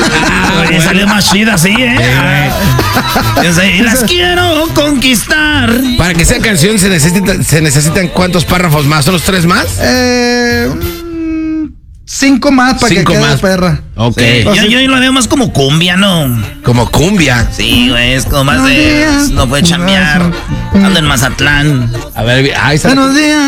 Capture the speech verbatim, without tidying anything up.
Oye, salió más chida así, ¿eh? Eh, Y las quiero conquistar. Para que sea canción se, necesita, se necesitan ¿cuántos párrafos más? ¿Son los tres más? Eh, cinco más para Cinco que quede más. perra. Ok. Sí, yo, yo lo veo más como cumbia, ¿no? Como cumbia. Sí, güey, es como más de... No puede chambear. Ando en Mazatlán. A ver, ahí está. Buenos días.